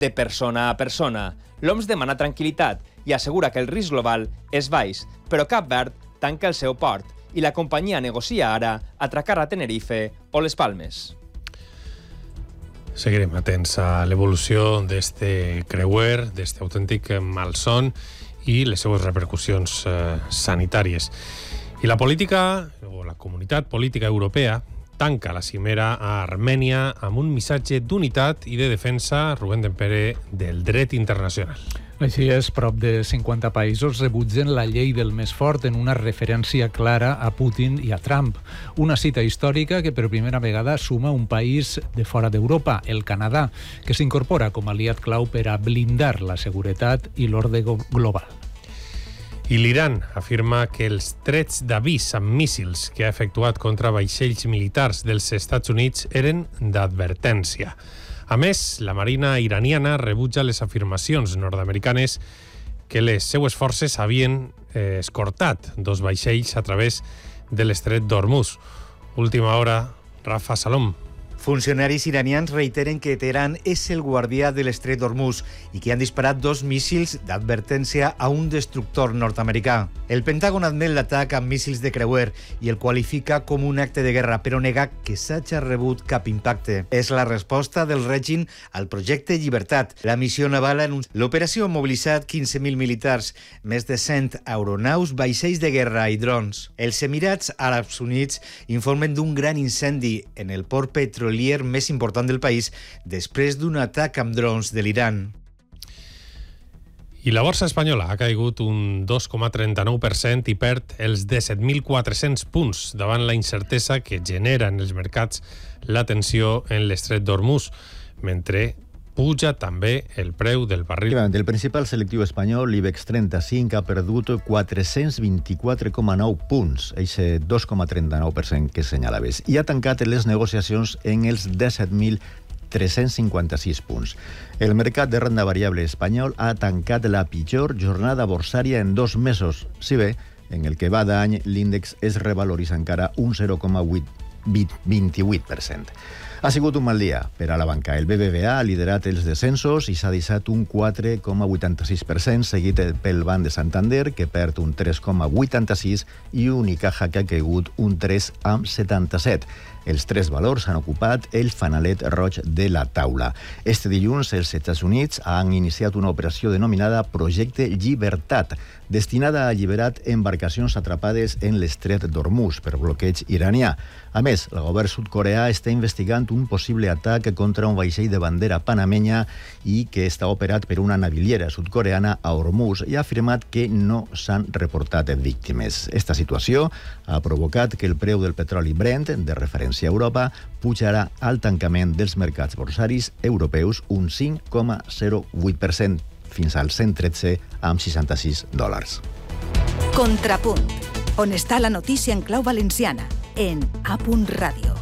De persona a persona, l'OMS demana tranquil·litat i assegura que el risc global és baix, però Cap Verd tanca el seu port i la companyia negocia ara atracar a Tenerife o les Palmes. Seguirem atents a l'evolució d'este creuer, d'este autèntic malson i les seues repercussions sanitàries. I la política, o la comunitat política europea, tanca la cimera a Armènia amb un missatge d'unitat i de defensa, Rubén Dempere, del dret internacional. Així és, prop de 50 països rebutgen la llei del més fort en una referència clara a Putin i a Trump. Una cita històrica que per primera vegada suma un país de fora d'Europa, el Canadà, que s'incorpora com a aliat clau per a blindar la seguretat i l'ordre global. I l'Iran afirma que els trets d'avís amb míssils que ha efectuat contra vaixells militars dels Estats Units eren d'advertència. A més, la marina iraniana rebutja les afirmacions nord-americanes que les seues forces havien escortat dos vaixells a través de l'estret d'Hormuz. Última hora, Rafa Salom. Funcionaris iranians reiteren que Teherán és el guardià de l'estret d'Hormuz i que han disparat dos míssils d'advertència a un destructor nord-americà. El Pentàgon admet l'atac amb míssils de creuer i el qualifica com un acte de guerra, però nega que s'hagi rebut cap impacte. És la resposta del règim al projecte Llibertat. La missió naval l'operació ha mobilitzat 15.000 militars, més de 100 aeronaus, vaixells de guerra i drons. Els Emirats Àrabs Units informen d'un gran incendi en el port petrolier més important del país després d'un atac amb drons de l'Iran. I la borsa espanyola ha caigut un 2,39% i perd els 17.400 punts davant la incertesa que genera en els mercats la tensió en l'estret d'Hormuz, mentre puja també el preu del barril. El principal selectiu espanyol, l'IBEX 35, ha perdut 424,9 punts, eixe 2,39% que senyalaves, i ha tancat les negociacions en els 17.356 punts. El mercat de renda variable espanyol ha tancat la pitjor jornada borsària en 2 mesos, si bé en el que va d'any l'índex es revaloritza encara un 0,28%. Ha sigut un mal dia per a la banca. El BBVA ha liderat els descensos i s'ha deixat un 4,86%, seguit pel Banc de Santander, que perd un 3,86%, i Unicaja, que ha caigut un 3,77%. Els tres valors han ocupat el fanalet roig de la taula. Este dilluns, els Estats Units han iniciat una operació denominada Projecte Llibertat, destinada a alliberar embarcacions atrapades en l'estret d'Hormuz per bloqueig iranià. A més, el govern sud-coreà està investigant un possible atac contra un vaixell de bandera panamenya i que està operat per una naviliera sud-coreana a Hormuz i ha afirmat que no s'han reportat víctimes. Esta situació ha provocat que el preu del petroli Brent, de referència a Europa, pujarà al tancament dels mercats borsaris europeus un 5,08%, fins als $113,66. Contrapunt, on està la notícia en clau valenciana, en A.Radio.